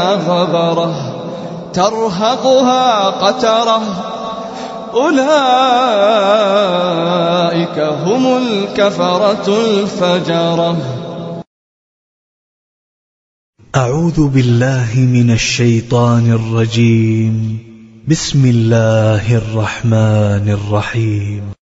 غبرة ترهقها قترة أولئك هم الكفرة الفجرة. أعوذ بالله من الشيطان الرجيم. بسم الله الرحمن الرحيم.